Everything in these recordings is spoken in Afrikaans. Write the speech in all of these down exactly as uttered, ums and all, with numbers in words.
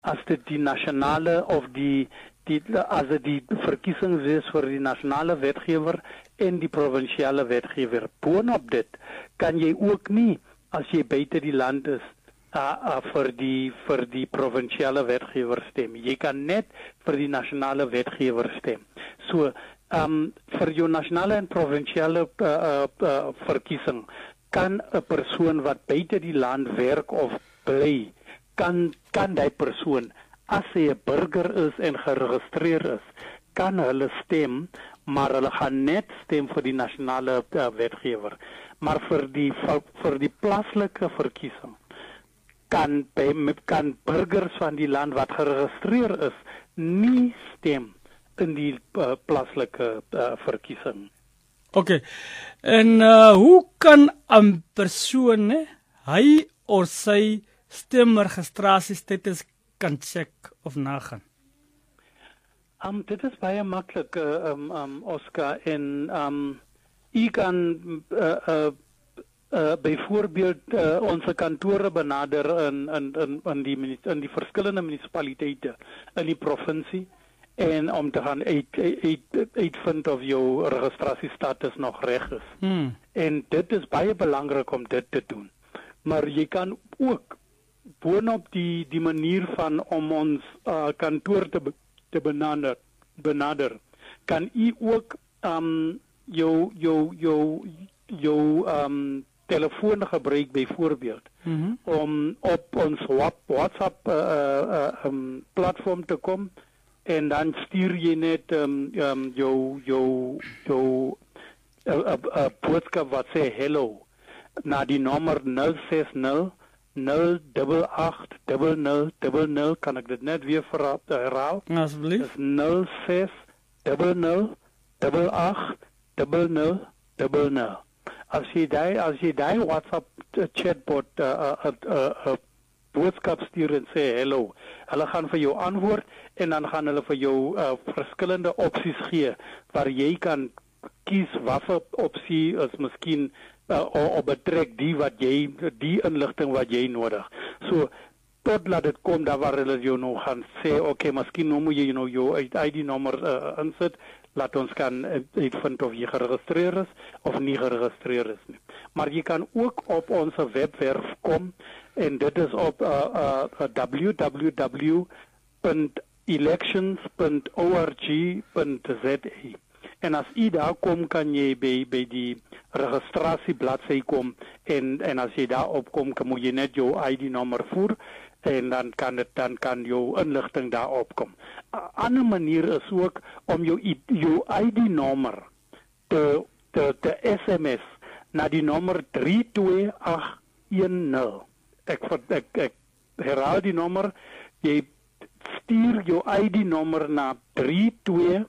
as dit die nasionale of die die as dit die verkiesings is vir die nasionale wetgewer en die provinsiale wetgewer. Boonop dit kan jy ook nie as jy buite die land is uh, uh, vir die vir die provinsiale wetgewer stem. Jy kan net vir die nasionale wetgewer stem. So um, vir jou nasionale en provinsiale uh, uh, uh, verkiesing kan 'n persoon wat buite die land werk of bly, kan kan daai persoon as hy 'n burger is en geregistreer is, kan hulle stem, maar hulle gaan net stem vir die nasionale uh, wetgewer. Maar vir die vir, vir die plaaslike verkiesing kan kan burgers van die land wat geregistreer is nie stem in die uh, plaaslike uh, verkiesing. Oké. Okay. En uh, hoe kan 'n persoon ne, hy of sy stemregistrasiestatus kan check of nagaan? Um, dit is baie maklik, uh, um, um, Oscar, en um, u kan uh, uh, uh, byvoorbeeld uh, onze kantore benader in, in, in, in, die, in die verskillende munisipaliteite in die provinsie, en om te gaan uit, uit, uitvind of jou registrasiestatus nog reg is. Hmm. En dit is baie belangrik om dit te doen. Maar jy kan ook boonop die die manier van om ons uh, kantoor te te benader, benader kan u ook um jou jou jou jou um telefoon gebruik byvoorbeeld mm-hmm. om op ons WhatsApp uh, uh, um, platform te kom en dan stuur jy net um, um jou jou jou 'n uh, uh, uh, boodskap wat sê hello na die nommer nul ses nul nul agt agt nul nul nul nul. Kan ek dit net weer herhaal? Asseblief. Dis nul ses nul nul nul agt nul nul nul nul. As jy daai as jy daai WhatsApp chatbot 'n uh, uh, uh, uh, boodskap stuur en sê hello, hulle gaan vir jou antwoord en dan gaan hulle vir jou uh, verskillende opsies gee waar jy kan kies watter opsie is miskien uh, op betrek die wat jy die inligting wat jy nodig. So tot laat dit kom daar waar hulle jou nou gaan sê okay, miskien nou moet jy nou jou I D nommer uh, insit, laat ons kan uitvind of jy geregistreer is of nie geregistreer is nie. Maar jy kan ook op ons webwerf kom en dit is op uh, uh, w w w punt elections punt org punt z a. En as u daar kom, kan jy by, by die registrasiebladsy kom en, en as jy daar opkom, kan moet jy net jou I D nommer voer en dan kan dit dan kan jou inligting daar opkom. 'n Ander manier is ook om jou jou I D nommer te te te S M S na die nommer drie twee agt een nul. Ek ek ek herhaal die nommer. Jy stuur jou I D nommer na drie twee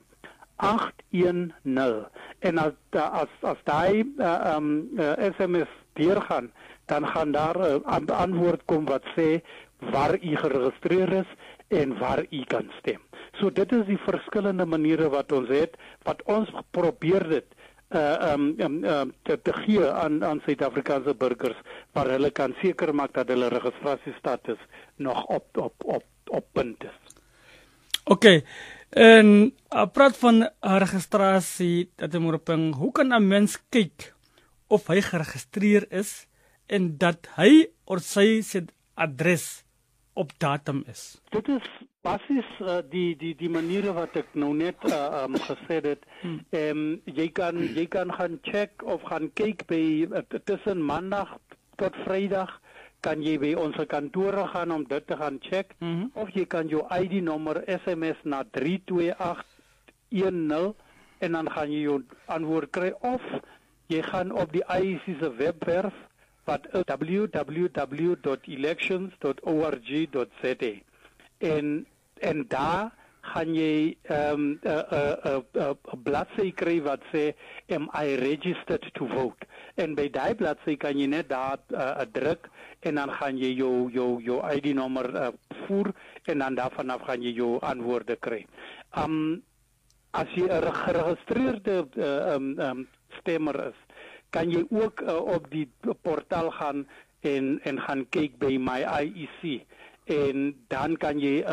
agt een nul en as as as daai uh, um, uh, S M S deurgaan, dan gaan daar 'n uh, antwoord kom wat sê waar u geregistreer is en waar u kan stem. So dit is die verskillende maniere wat ons het, wat ons probeer dit uh, um, um, um, te, te gee aan aan Suid-Afrikaanse burgers waar hulle kan seker maak dat hulle registrasiestatus nog op op op op punt is. Okay. En uh, praat van uh, registrasie, dat Moropeng, hoe kan 'n mens kyk of hy geregistreer is en dat hy of sy se adres op datum is? Dit is basies uh, die die die maniere wat ek nou net uh, um, gesê het. Hmm. Um, jy kan jy kan gaan check of gaan kyk by uh, tussen Maandag tot Vrydag. Kan jy by ons kantore gaan om dit te gaan check, mm-hmm. of jy kan jou I D nommer S M S na drie twee agt een nul en dan gaan jy jou antwoord kry, of jy gaan op die I E C se webwerf wat is w w w punt elections punt org punt z a en en daar gaan jy 'n um, uh, uh, uh, uh, bladsy kry wat sê am I registered to vote, en by daai bladsy kan jy net daar uh, druk en dan gaan jy jou jou jou I D nommer uh, voer en dan daarvan af gaan jy jou antwoorde kry. Um as jy 'n geregistreerde uh, um, um, stemmer is, kan jy ook uh, op die portaal gaan en en gaan kyk by my I E C en dan kan jy